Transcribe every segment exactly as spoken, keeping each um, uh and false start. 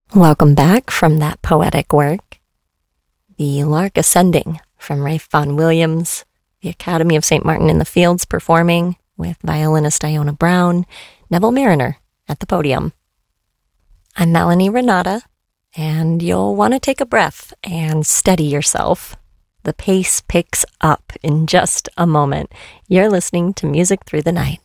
Welcome back from that poetic work. The Lark Ascending from Ralph Vaughan Williams, the Academy of Saint Martin in the Fields performing with violinist Iona Brown, Neville Mariner at the podium. I'm Melanie Renata, and you'll want to take a breath and steady yourself. The pace picks up in just a moment. You're listening to Music Through the Night.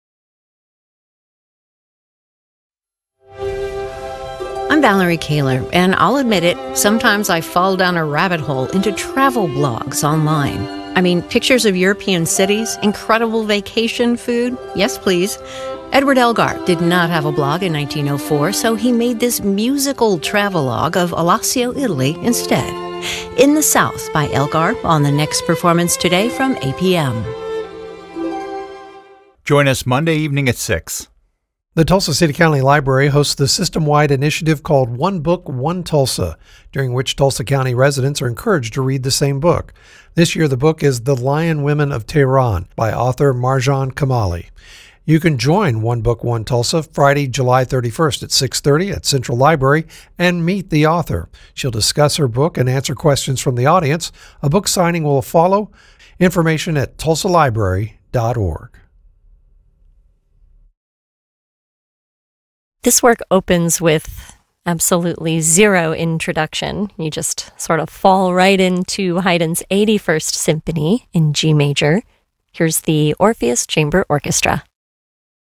I'm Valerie Kaler, and I'll admit it, sometimes I fall down a rabbit hole into travel blogs online. I mean, pictures of European cities, incredible vacation food, yes please. Edward Elgar did not have a blog in nineteen oh four, so he made this musical travelogue of Alassio, Italy instead. In the South by Elgar on the next performance today from eight p.m. Join us Monday evening at six. The Tulsa City County Library hosts the system-wide initiative called One Book, One Tulsa, during which Tulsa County residents are encouraged to read the same book. This year, the book is The Lion Women of Tehran by author Marjan Kamali. You can join One Book, One Tulsa Friday, July thirty-first at six thirty at Central Library and meet the author. She'll discuss her book and answer questions from the audience. A book signing will follow. Information at tulsa library dot org. This work opens with absolutely zero introduction. You just sort of fall right into Haydn's eighty-first Symphony in G major. Here's the Orpheus Chamber Orchestra.